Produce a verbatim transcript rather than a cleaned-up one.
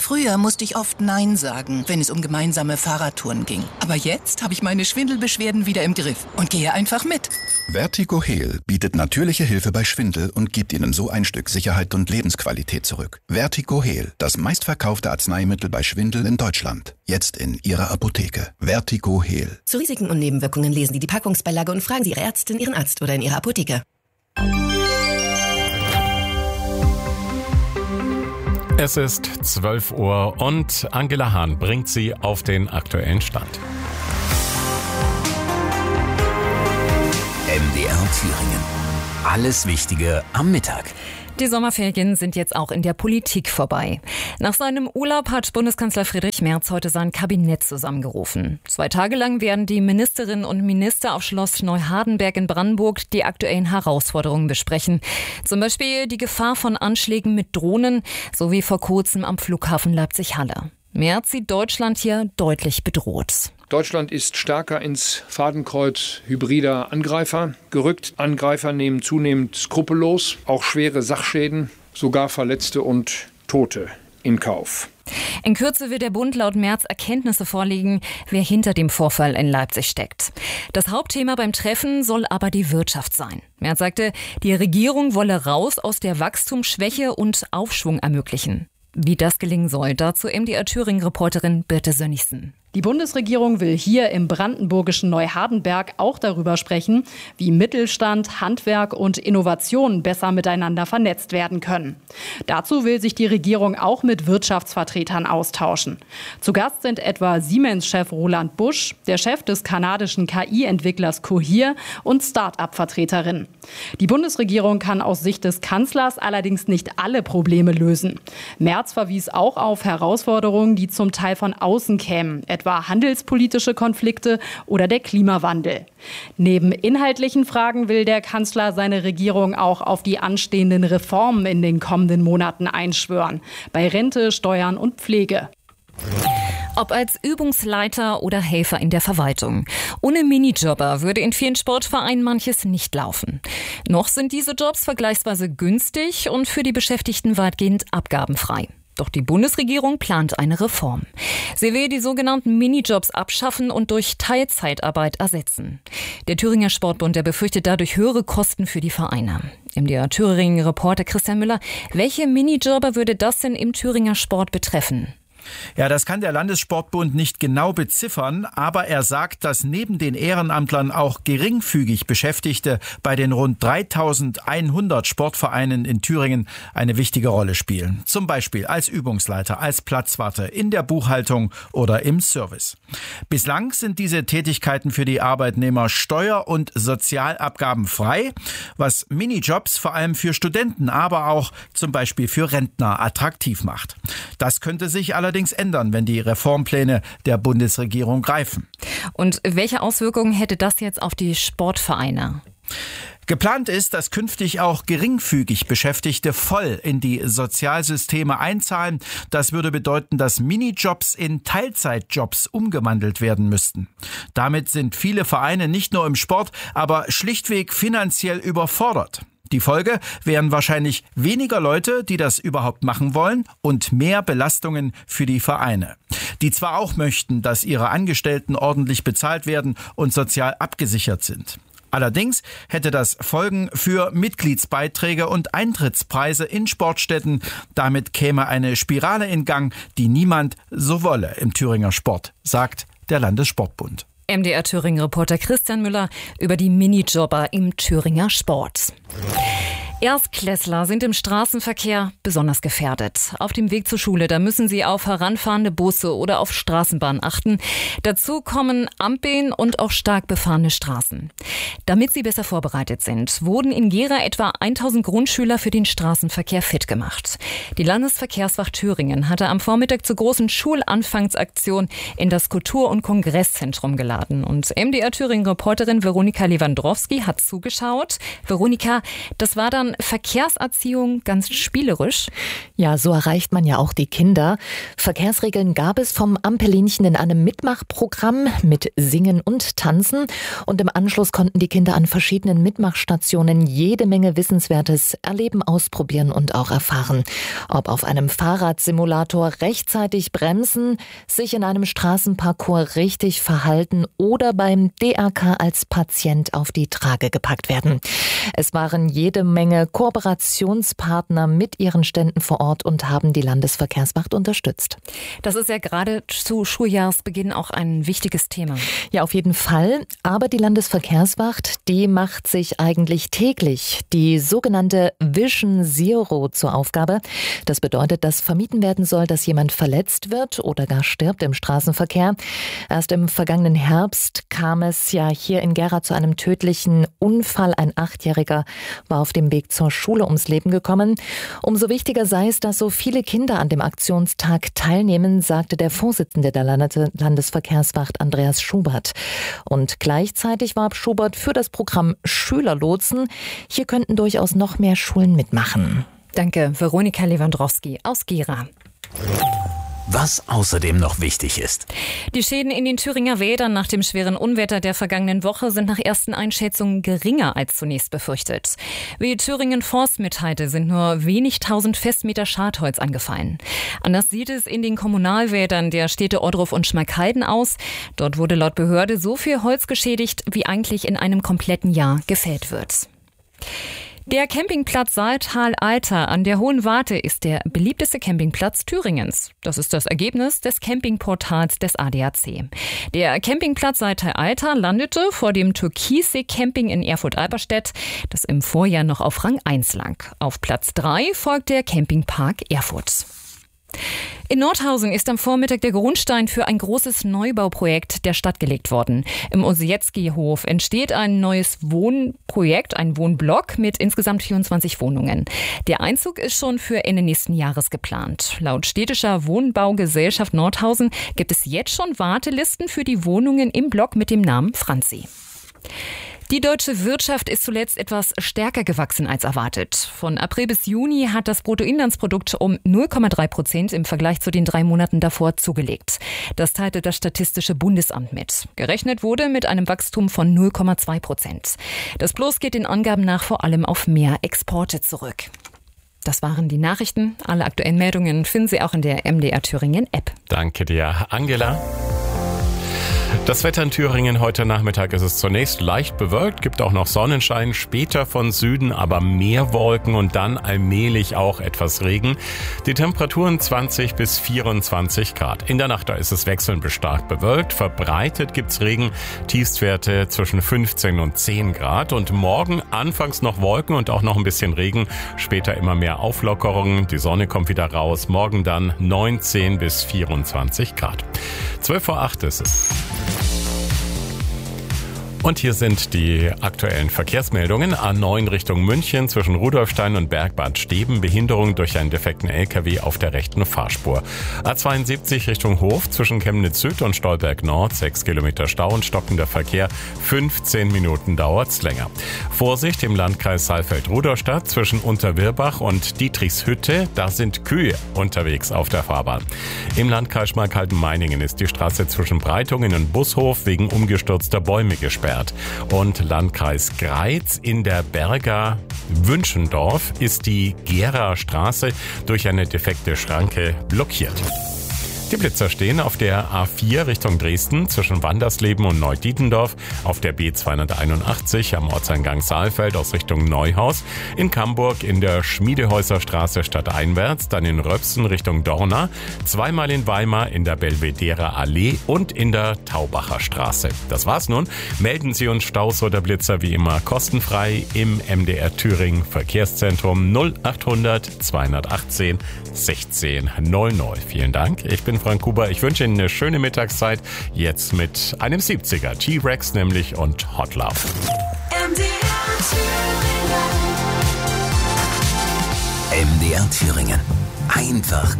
Früher musste ich oft Nein sagen, wenn es um gemeinsame Fahrradtouren ging. Aber jetzt habe ich meine Schwindelbeschwerden wieder im Griff und gehe einfach mit. Vertigo-Heal bietet natürliche Hilfe bei Schwindel und gibt Ihnen so ein Stück Sicherheit und Lebensqualität zurück. Vertigo-Heal, das meistverkaufte Arzneimittel bei Schwindel in Deutschland. Jetzt in Ihrer Apotheke. Vertigo-Heal. Zu Risiken und Nebenwirkungen lesen Sie die Packungsbeilage und fragen Sie Ihre Ärztin, Ihren Arzt oder in Ihrer Apotheke. Es ist zwölf Uhr und Angela Hahn bringt Sie auf den aktuellen Stand. M D R Thüringen. Alles Wichtige am Mittag. Die Sommerferien sind jetzt auch in der Politik vorbei. Nach seinem Urlaub hat Bundeskanzler Friedrich Merz heute sein Kabinett zusammengerufen. Zwei Tage lang werden die Ministerinnen und Minister auf Schloss Neuhardenberg in Brandenburg die aktuellen Herausforderungen besprechen. Zum Beispiel die Gefahr von Anschlägen mit Drohnen sowie vor kurzem am Flughafen Leipzig-Halle. Merz sieht Deutschland hier deutlich bedroht. Deutschland ist stärker ins Fadenkreuz hybrider Angreifer gerückt. Angreifer nehmen zunehmend skrupellos auch schwere Sachschäden, sogar Verletzte und Tote in Kauf. In Kürze wird der Bund laut Merz Erkenntnisse vorlegen, wer hinter dem Vorfall in Leipzig steckt. Das Hauptthema beim Treffen soll aber die Wirtschaft sein. Merz sagte, die Regierung wolle raus aus der Wachstumsschwäche und Aufschwung ermöglichen. Wie das gelingen soll, dazu M D R Thüringen-Reporterin Birte Sönnigsen. Die Bundesregierung will hier im brandenburgischen Neuhardenberg auch darüber sprechen, wie Mittelstand, Handwerk und Innovation besser miteinander vernetzt werden können. Dazu will sich die Regierung auch mit Wirtschaftsvertretern austauschen. Zu Gast sind etwa Siemens-Chef Roland Busch, der Chef des kanadischen K I-Entwicklers Cohere und Start-up-Vertreterinnen. Die Bundesregierung kann aus Sicht des Kanzlers allerdings nicht alle Probleme lösen. Merz verwies auch auf Herausforderungen, die zum Teil von außen kämen, etwa handelspolitische Konflikte oder der Klimawandel. Neben inhaltlichen Fragen will der Kanzler seine Regierung auch auf die anstehenden Reformen in den kommenden Monaten einschwören. Bei Rente, Steuern und Pflege. Ob als Übungsleiter oder Helfer in der Verwaltung. Ohne Minijobber würde in vielen Sportvereinen manches nicht laufen. Noch sind diese Jobs vergleichsweise günstig und für die Beschäftigten weitgehend abgabenfrei. Doch die Bundesregierung plant eine Reform. Sie will die sogenannten Minijobs abschaffen und durch Teilzeitarbeit ersetzen. Der Thüringer Sportbund, der befürchtet dadurch höhere Kosten für die Vereine. M D R Thüringen-Reporter Christian Müller, welche Minijobber würde das denn im Thüringer Sport betreffen? Ja, das kann der Landessportbund nicht genau beziffern, aber er sagt, dass neben den Ehrenamtlern auch geringfügig Beschäftigte bei den rund dreitausendeinhundert Sportvereinen in Thüringen eine wichtige Rolle spielen. Zum Beispiel als Übungsleiter, als Platzwarte, in der Buchhaltung oder im Service. Bislang sind diese Tätigkeiten für die Arbeitnehmer steuer- und sozialabgabenfrei, was Minijobs vor allem für Studenten, aber auch zum Beispiel für Rentner attraktiv macht. Das könnte sich allerdings ändern, wenn die Reformpläne der Bundesregierung greifen. Und welche Auswirkungen hätte das jetzt auf die Sportvereine? Geplant ist, dass künftig auch geringfügig Beschäftigte voll in die Sozialsysteme einzahlen. Das würde bedeuten, dass Minijobs in Teilzeitjobs umgewandelt werden müssten. Damit sind viele Vereine nicht nur im Sport, aber schlichtweg finanziell überfordert. Die Folge wären wahrscheinlich weniger Leute, die das überhaupt machen wollen und mehr Belastungen für die Vereine, die zwar auch möchten, dass ihre Angestellten ordentlich bezahlt werden und sozial abgesichert sind. Allerdings hätte das Folgen für Mitgliedsbeiträge und Eintrittspreise in Sportstätten. Damit käme eine Spirale in Gang, die niemand so wolle im Thüringer Sport, sagt der Landessportbund. M D R Thüringen-Reporter Christian Müller über die Minijobber im Thüringer Sport. Erstklässler sind im Straßenverkehr besonders gefährdet. Auf dem Weg zur Schule, da müssen sie auf heranfahrende Busse oder auf Straßenbahnen achten. Dazu kommen Ampeln und auch stark befahrene Straßen. Damit sie besser vorbereitet sind, wurden in Gera etwa tausend Grundschüler für den Straßenverkehr fit gemacht. Die Landesverkehrswacht Thüringen hatte am Vormittag zur großen Schulanfangsaktion in das Kultur- und Kongresszentrum geladen. Und M D R Thüringen-Reporterin Veronika Lewandowski hat zugeschaut. Veronika, das war dann Eltern Verkehrserziehung ganz spielerisch? Ja, so erreicht man ja auch die Kinder. Verkehrsregeln gab es vom Ampellinchen in einem Mitmachprogramm mit Singen und Tanzen. Und im Anschluss konnten die Kinder an verschiedenen Mitmachstationen jede Menge Wissenswertes erleben, ausprobieren und auch erfahren. Ob auf einem Fahrradsimulator rechtzeitig bremsen, sich in einem Straßenparcours richtig verhalten oder beim D R K als Patient auf die Trage gepackt werden. Es waren jede Menge Kooperationspartner mit ihren Ständen vor Ort und haben die Landesverkehrswacht unterstützt. Das ist ja gerade zu Schuljahresbeginn auch ein wichtiges Thema. Ja, auf jeden Fall. Aber die Landesverkehrswacht, die macht sich eigentlich täglich die sogenannte Vision Zero zur Aufgabe. Das bedeutet, dass vermieden werden soll, dass jemand verletzt wird oder gar stirbt im Straßenverkehr. Erst im vergangenen Herbst kam es ja hier in Gera zu einem tödlichen Unfall. Ein Achtjähriger war auf dem Weg zur Schule ums Leben gekommen. Umso wichtiger sei es, dass so viele Kinder an dem Aktionstag teilnehmen, sagte der Vorsitzende der Landesverkehrswacht Andreas Schubert. Und gleichzeitig warb Schubert für das Programm Schülerlotsen. Hier könnten durchaus noch mehr Schulen mitmachen. Danke, Veronika Lewandowski aus Gera. Was außerdem noch wichtig ist. Die Schäden in den Thüringer Wäldern nach dem schweren Unwetter der vergangenen Woche sind nach ersten Einschätzungen geringer als zunächst befürchtet. Wie Thüringen Forst mitteilte, sind nur wenig tausend Festmeter Schadholz angefallen. Anders sieht es in den Kommunalwäldern der Städte Ohrdruf und Schmalkalden aus. Dort wurde laut Behörde so viel Holz geschädigt, wie eigentlich in einem kompletten Jahr gefällt wird. Der Campingplatz Saaltal-Alter an der Hohen Warte ist der beliebteste Campingplatz Thüringens. Das ist das Ergebnis des Campingportals des A D A C. Der Campingplatz Saaltal-Alter landete vor dem Türkissee Camping in Erfurt-Alberstedt, das im Vorjahr noch auf Rang eins lag. Auf Platz drei folgt der Campingpark Erfurt. In Nordhausen ist am Vormittag der Grundstein für ein großes Neubauprojekt der Stadt gelegt worden. Im Osietzky-Hof entsteht ein neues Wohnprojekt, ein Wohnblock mit insgesamt vierundzwanzig Wohnungen. Der Einzug ist schon für Ende nächsten Jahres geplant. Laut städtischer Wohnbaugesellschaft Nordhausen gibt es jetzt schon Wartelisten für die Wohnungen im Block mit dem Namen Franzi. Die deutsche Wirtschaft ist zuletzt etwas stärker gewachsen als erwartet. Von April bis Juni hat das Bruttoinlandsprodukt um null Komma drei Prozent im Vergleich zu den drei Monaten davor zugelegt. Das teilte das Statistische Bundesamt mit. Gerechnet wurde mit einem Wachstum von null Komma zwei Prozent. Das Plus geht den Angaben nach vor allem auf mehr Exporte zurück. Das waren die Nachrichten. Alle aktuellen Meldungen finden Sie auch in der M D R Thüringen App. Danke dir, Angela. Das Wetter in Thüringen heute Nachmittag ist es zunächst leicht bewölkt, gibt auch noch Sonnenschein, später von Süden aber mehr Wolken und dann allmählich auch etwas Regen. Die Temperaturen zwanzig bis vierundzwanzig Grad. In der Nacht da ist es wechselnd bis stark bewölkt, verbreitet gibt's Regen, Tiefstwerte zwischen fünfzehn und zehn Grad und morgen anfangs noch Wolken und auch noch ein bisschen Regen, später immer mehr Auflockerungen, die Sonne kommt wieder raus, morgen dann neunzehn bis vierundzwanzig Grad. zwölf vor acht ist es. Und hier sind die aktuellen Verkehrsmeldungen. A neun Richtung München zwischen Rudolfstein und Bergbad Steben. Behinderung durch einen defekten L K W auf der rechten Fahrspur. A zweiundsiebzig Richtung Hof zwischen Chemnitz Süd und Stolberg Nord. sechs Kilometer Stau und stockender Verkehr. fünfzehn Minuten dauert's länger. Vorsicht im Landkreis Saalfeld-Rudolstadt zwischen Unterwirbach und Dietrichshütte. Da sind Kühe unterwegs auf der Fahrbahn. Im Landkreis Schmalkalden-Meiningen ist die Straße zwischen Breitungen und Bushof wegen umgestürzter Bäume gesperrt. Und Landkreis Greiz in der Berger Wünschendorf ist die Gera Straße durch eine defekte Schranke blockiert. Die Blitzer stehen auf der A vier Richtung Dresden zwischen Wandersleben und Neudietendorf, auf der B zweihunderteinundachtzig am Ortseingang Saalfeld aus Richtung Neuhaus, in Camburg in der Schmiedehäuserstraße stadteinwärts, dann in Röpsen Richtung Dorna, zweimal in Weimar in der Belvedere Allee und in der Taubacher Straße. Das war's nun. Melden Sie uns Staus oder Blitzer wie immer kostenfrei im M D R Thüringen Verkehrszentrum null achthundert zweihundertachtzehn sechzehn null null. Vielen Dank. Ich bin Frank Huber. Ich wünsche Ihnen eine schöne Mittagszeit. Jetzt mit einem siebziger. T-Rex nämlich und Hot Love. M D R Thüringen. M D R Thüringen. Einfach